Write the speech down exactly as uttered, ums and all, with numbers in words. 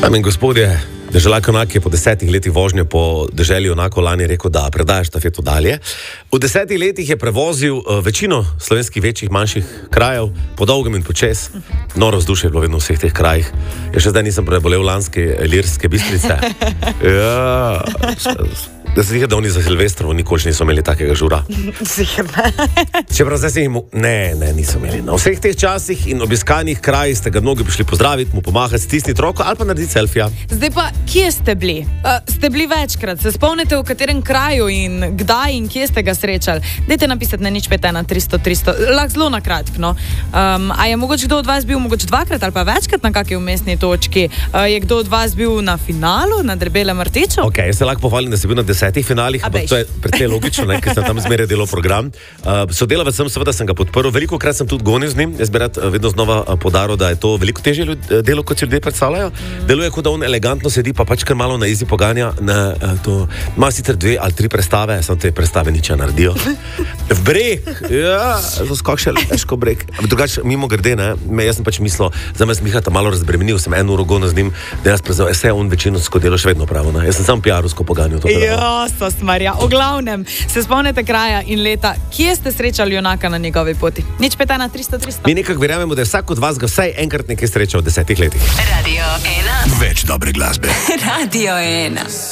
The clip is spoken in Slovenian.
Dame in gospodje, Deželak Junak je po desetih letih vožnje po deželi Junako lani rekel, da predaja štafeto dalje. V desetih letih je prevozil uh, večino slovenskih večjih, manjših krajev, po dolgem in počes. Noro vzdušje je bilo vedno v vseh teh krajih. Jaz še zdaj nisem prebolel lanske Ilirske Bistrice. Ja, da se tihe, da oni za Silvestrovo nikoli niso imeli takega žura. Čeprav zdaj se jim... Ne, ne, niso imeli. Na vseh teh časih in obiskanih krajih ste ga mnogi prišli pozdraviti, mu pomahati, stisniti roko ali pa narediti selfija. Zdaj pa, kje ste bili? Uh, ste bili večkrat? Se spomnite, v katerem kraju in kdaj in kje ste ga srečali? Dajte napisati na nič pet ena tristo tristo. Lahko zelo na kratko, no. Um, a je mogoče kdo od vas bil mogoče dvakrat ali pa večkrat na kakšni umestni točki? Uh, je kdo od vas bil na finalu, na Debelem rtiču? Ok, jaz se lahko pohvalim, da sem bil na desetih finalih, ampak to je precej logično, ne, ker sem tam zmeraj delal program. Uh, sodelavec sem, seveda sem ga podprl, veliko krat sem tudi gonil z njim, jaz bi rad uh, vedno znova uh, podaril, da je to veliko težje ljud, delo, kot si ljudje predstavljajo. Mm. Deluje, kot da on elegantno sedi, pa pač kar malo na izi poganja, na uh, to, ima sicer dve ali tri predstave, samo te predstave nič ne naredijo. V breg, ja, to skak še težko breg. Drugače, mimo grede, ne, me, jaz sem pač mislil, za me Mihata malo razbremenil, sem eno uro gonil z njim, da jaz prezal, vse on večinsko delo še vedno pravo, ne. Jaz sem sam piarovsko poganjal to. Jo, so smarja. V glavnem, se spomnite kraja in leta, kje ste srečali Junaka na njegovi poti? Nič pet ena tristo tristo. Mi nekako verjamemo, da je vsak od vas ga vsaj enkrat nekaj srečal v desetih letih. Radio ena. Več dobre glasbe. Radio ena.